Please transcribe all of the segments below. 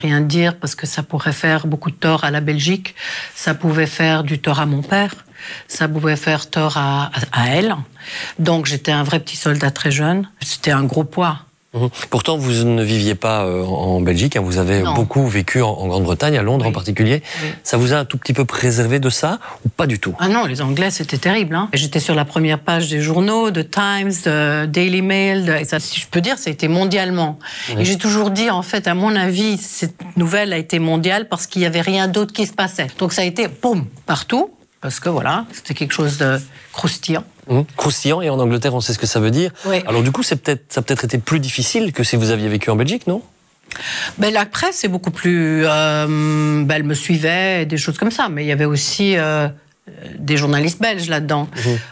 rien dire parce que ça pourrait faire beaucoup de tort à la Belgique. Ça pouvait faire du tort à mon père. Ça pouvait faire tort à elle. Donc j'étais un vrai petit soldat très jeune. C'était un gros poids. Pourtant, vous ne viviez pas en Belgique, hein, vous avez beaucoup vécu en Grande-Bretagne, à Londres en particulier. Oui. Ça vous a un tout petit peu préservé de ça ou pas du tout? Ah non, les Anglais, c'était terrible. Hein. J'étais sur la première page des journaux, de Times, de Daily Mail, et ça, si je peux dire, ça a été mondialement. Oui. Et j'ai toujours dit, en fait, à mon avis, cette nouvelle a été mondiale parce qu'il n'y avait rien d'autre qui se passait. Donc ça a été, boum, partout, parce que voilà, c'était quelque chose de croustillant. Croustillant, et en Angleterre, on sait ce que ça veut dire. Oui. Alors du coup, ça a peut-être été plus difficile que si vous aviez vécu en Belgique, non? Ben, la presse, c'est beaucoup plus... elle me suivait, des choses comme ça. Mais il y avait aussi des journalistes belges là-dedans.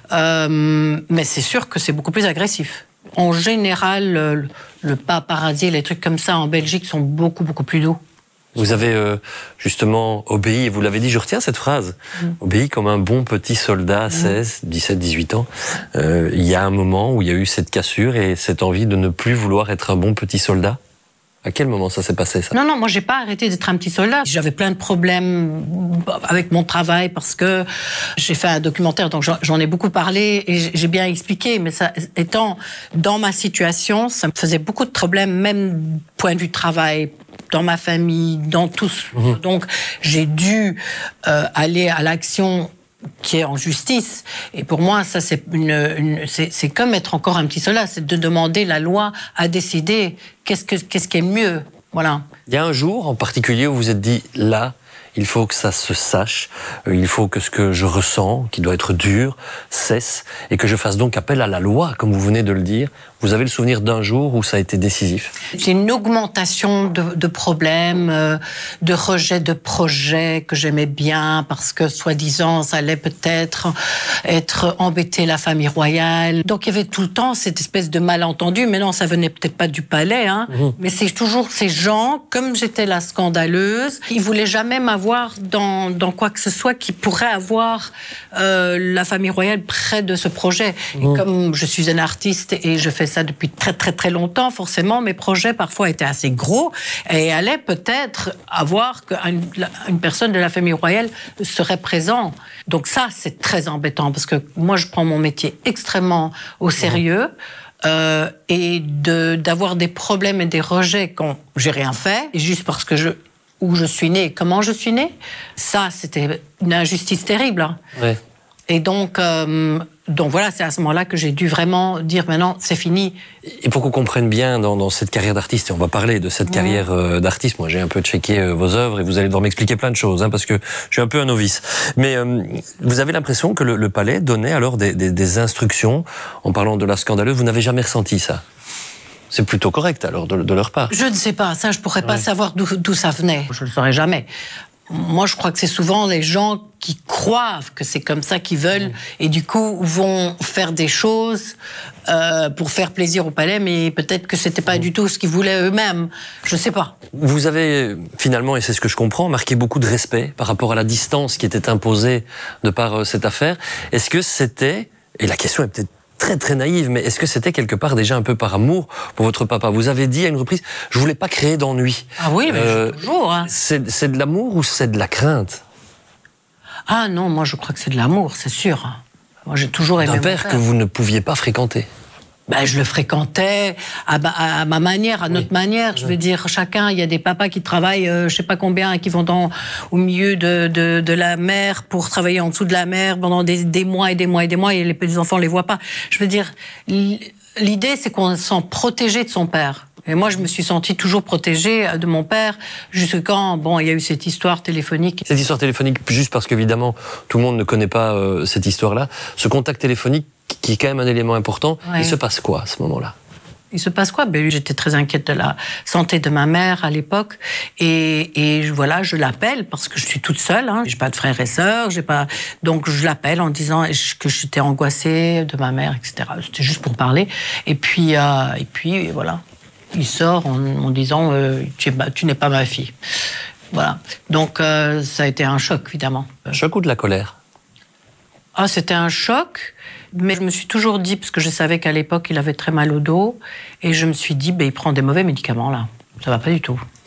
Mais c'est sûr que c'est beaucoup plus agressif. En général, le paparazzi, les trucs comme ça en Belgique sont beaucoup, beaucoup plus doux. Vous avez justement obéi, et vous l'avez dit, je retiens cette phrase, obéi comme un bon petit soldat à 16, 17, 18 ans. Il y a un moment où il y a eu cette cassure et cette envie de ne plus vouloir être un bon petit soldat. À quel moment ça s'est passé, ça? Non, moi j'ai pas arrêté d'être un petit soldat. J'avais plein de problèmes avec mon travail parce que j'ai fait un documentaire, donc j'en ai beaucoup parlé et j'ai bien expliqué. Mais ça étant dans ma situation, ça me faisait beaucoup de problèmes, même point de vue travail, dans ma famille, dans tous. Donc j'ai dû aller à l'action qui est en justice. Et pour moi, ça, c'est comme être encore un petit soldat, c'est de demander la loi à décider qu'est-ce qui est mieux. Voilà. Il y a un jour en particulier où vous vous êtes dit, là, il faut que ça se sache, il faut que ce que je ressens, qui doit être dur, cesse, et que je fasse donc appel à la loi, comme vous venez de le dire. Vous avez le souvenir d'un jour où ça a été décisif? C'est une augmentation de problèmes, de rejets de projets que j'aimais bien parce que, soi-disant, ça allait peut-être être embêter la famille royale. Donc, il y avait tout le temps cette espèce de malentendu. Mais non, ça venait peut-être pas du palais, hein. Mais c'est toujours ces gens, comme j'étais la scandaleuse, ils voulaient jamais m'avoir dans quoi que ce soit qui pourrait avoir la famille royale près de ce projet. Et comme je suis un artiste et je fais ça depuis très très très longtemps, forcément mes projets parfois étaient assez gros et allaient peut-être avoir qu'une personne de la famille royale serait présent. Donc ça, c'est très embêtant parce que moi je prends mon métier extrêmement au sérieux. Et d'avoir des problèmes et des rejets quand j'ai rien fait, juste parce que où je suis née, comment je suis née, ça c'était une injustice terrible. Hein. Ouais. Et donc voilà, c'est à ce moment-là que j'ai dû vraiment dire maintenant, c'est fini. Et pour qu'on comprenne bien dans cette carrière d'artiste, et on va parler de cette carrière d'artiste, moi j'ai un peu checké vos œuvres et vous allez devoir m'expliquer plein de choses, hein, parce que je suis un peu un novice. Mais vous avez l'impression que le palais donnait alors des instructions en parlant de la scandaleuse, vous n'avez jamais ressenti ça? C'est plutôt correct alors de leur part. Je ne sais pas, ça je pourrais pas savoir d'où ça venait, je le saurais jamais. Moi, je crois que c'est souvent les gens qui croient que c'est comme ça qu'ils veulent et du coup vont faire des choses pour faire plaisir au palais, mais peut-être que c'était pas du tout ce qu'ils voulaient eux-mêmes. Je sais pas. Vous avez finalement, et c'est ce que je comprends, marqué beaucoup de respect par rapport à la distance qui était imposée de par cette affaire. Est-ce que c'était, et la question est peut-être très très naïve, mais est-ce que c'était quelque part déjà un peu par amour pour votre papa? Vous avez dit à une reprise, je voulais pas créer d'ennui. Ah oui, mais toujours. Hein. C'est de l'amour ou c'est de la crainte? Ah non, moi je crois que c'est de l'amour, c'est sûr. Moi j'ai toujours aimé mon père que vous ne pouviez pas fréquenter. Ben, je le fréquentais à ma manière, à notre manière. Je veux dire, chacun, il y a des papas qui travaillent, je sais pas combien, qui vont au milieu de la mer pour travailler en dessous de la mer pendant des mois et des mois et des mois, et les petits enfants les voient pas. Je veux dire, l'idée, c'est qu'on se sent protégé de son père. Et moi, je me suis sentie toujours protégée de mon père, jusqu'à quand, il y a eu cette histoire téléphonique. Cette histoire téléphonique, juste parce qu'évidemment, tout le monde ne connaît pas cette histoire-là. Ce contact téléphonique, qui est quand même un élément important, il se passe quoi à ce moment-là? Il se passe quoi? J'étais très inquiète de la santé de ma mère à l'époque. Et voilà, je l'appelle parce que je suis toute seule. Hein. J'ai pas de frères et sœurs. Donc je l'appelle en disant que j'étais angoissée de ma mère, etc. C'était juste pour parler. Et puis voilà. Il sort en disant tu n'es pas ma fille. Voilà. Donc ça a été un choc, évidemment. Un choc ou de la colère? Ah, c'était un choc, mais je me suis toujours dit, parce que je savais qu'à l'époque, il avait très mal au dos, et je me suis dit, il prend des mauvais médicaments, là. Ça va pas du tout.